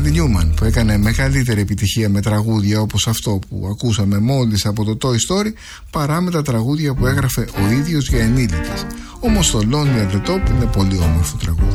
Randy Newman, που έκανε μεγαλύτερη επιτυχία με τραγούδια όπως αυτό που ακούσαμε μόλις από το Toy Story, παρά με τα τραγούδια που έγραφε ο ίδιος για ενήλικες. Όμως το Lonely at the Top είναι πολύ όμορφο τραγούδι.